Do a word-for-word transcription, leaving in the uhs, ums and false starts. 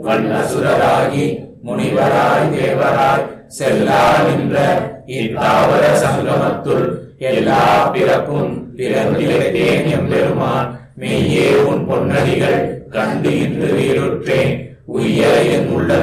வல்லசுரராகி முனிவராய் தேவராய் செல்லா நின்ற இத்தாவர சங்கமத்துள் எல்லா பிறப்பும் பிறந்திழைத்தேன் எம்பெருமான். மெய்யே உன் பொன்னடிகள் கண்டு இன்று வீருற்றேன். உய்ய என் உள்ள